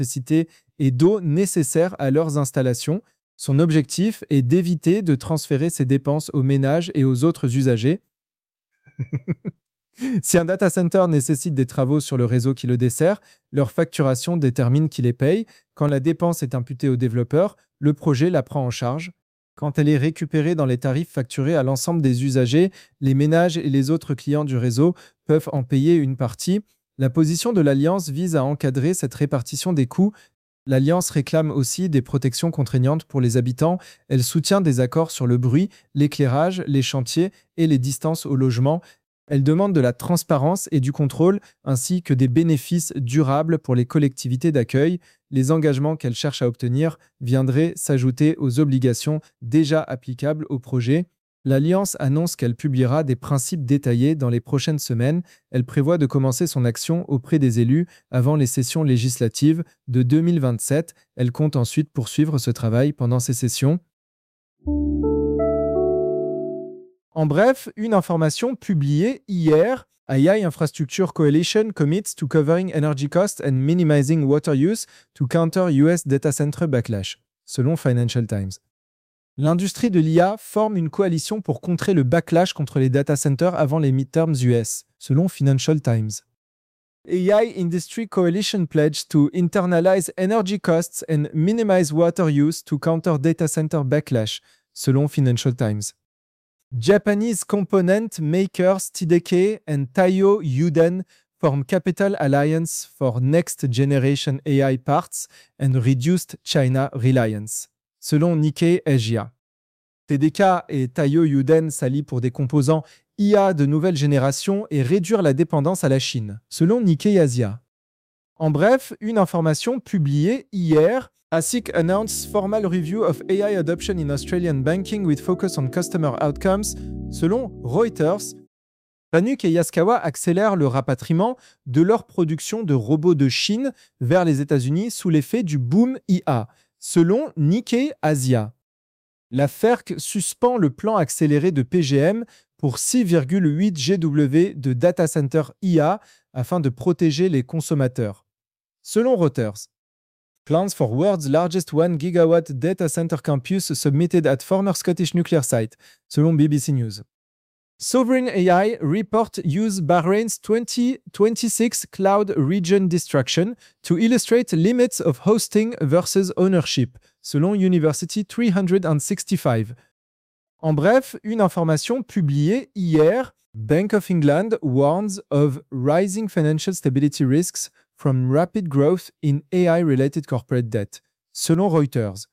d'électricité et d'eau nécessaires à leurs installations. Son objectif est d'éviter de transférer ces dépenses aux ménages et aux autres usagers. Si un data center nécessite des travaux sur le réseau qui le dessert, leur facturation détermine qui les paye. Quand la dépense est imputée au développeur, le projet la prend en charge. Quand elle est récupérée dans les tarifs facturés à l'ensemble des usagers, les ménages et les autres clients du réseau peuvent en payer une partie. La position de l'Alliance vise à encadrer cette répartition des coûts. L'Alliance réclame aussi des protections contraignantes pour les habitants. Elle soutient des accords sur le bruit, l'éclairage, les chantiers et les distances au logement. Elle demande de la transparence et du contrôle, ainsi que des bénéfices durables pour les collectivités d'accueil. Les engagements qu'elle cherche à obtenir viendraient s'ajouter aux obligations déjà applicables au projet. L'Alliance annonce qu'elle publiera des principes détaillés dans les prochaines semaines. Elle prévoit de commencer son action auprès des élus avant les sessions législatives de 2027. Elle compte ensuite poursuivre ce travail pendant ces sessions. En bref, une information publiée hier, AI Infrastructure Coalition commits to covering energy costs and minimizing water use to counter US data center backlash, selon Financial Times. L'industrie de l'IA forme une coalition pour contrer le backlash contre les data centers avant les midterms US, selon Financial Times. AI Industry Coalition pledged to internalize energy costs and minimize water use to counter data center backlash, selon Financial Times. Japanese component makers TDK and Taiyo Yuden form Capital Alliance for Next Generation AI Parts and Reduced China Reliance, selon Nikkei Asia. TDK et Taiyo Yuden s'allient pour des composants IA de nouvelle génération et réduire la dépendance à la Chine, selon Nikkei Asia. En bref, une information publiée hier. ASIC announced formal review of AI adoption in Australian banking with focus on customer outcomes, selon Reuters. Fanuc et Yaskawa accélèrent le rapatriement de leur production de robots de Chine vers les États-Unis sous l'effet du boom IA, selon Nikkei Asia. La FERC suspend le plan accéléré de PGM pour 6,8 GW de data center IA afin de protéger les consommateurs, selon Reuters. Plans for world's largest 1 gigawatt data center campus submitted at former Scottish nuclear site, selon BBC News. Sovereign AI report use Bahrain's 2026 cloud region destruction to illustrate limits of hosting versus ownership, selon University 365. En bref, une information publiée hier, Bank of England warns of rising financial stability risks from rapid growth in AI-related corporate debt, selon Reuters.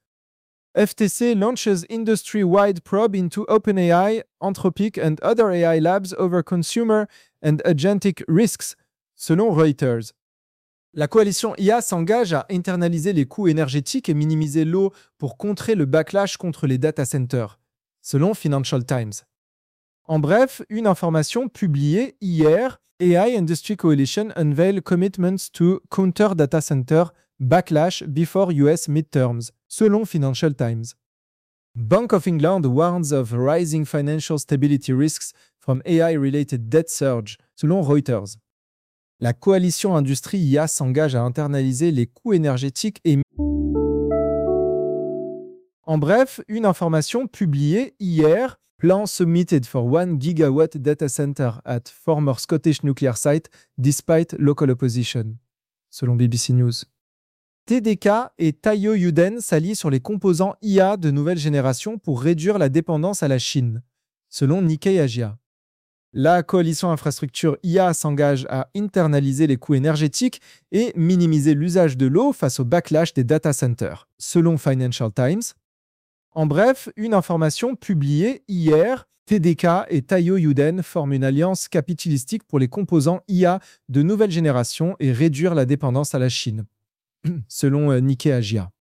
FTC launches industry-wide probe into OpenAI, Anthropic and other AI labs over consumer and agentic risks, selon Reuters. La coalition IA s'engage à internaliser les coûts énergétiques et minimiser l'eau pour contrer le backlash contre les data centers, selon Financial Times. En bref, une information publiée hier, AI Industry Coalition unveil commitments to counter data center backlash before US midterms, selon Financial Times. Bank of England warns of rising financial stability risks from AI-related debt surge, selon Reuters. La coalition industrie IA s'engage à internaliser les coûts énergétiques et... En bref, une information publiée hier, plan submitted for 1 gigawatt data center at former Scottish nuclear site despite local opposition, selon BBC News. TDK et Taiyo Yuden s'allient sur les composants IA de nouvelle génération pour réduire la dépendance à la Chine, selon Nikkei Asia. La coalition infrastructure IA s'engage à internaliser les coûts énergétiques et minimiser l'usage de l'eau face au backlash des data centers, selon Financial Times. En bref, une information publiée hier, TDK et Taiyo Yuden forment une alliance capitalistique pour les composants IA de nouvelle génération et réduire la dépendance à la Chine, selon Nikkei Asia.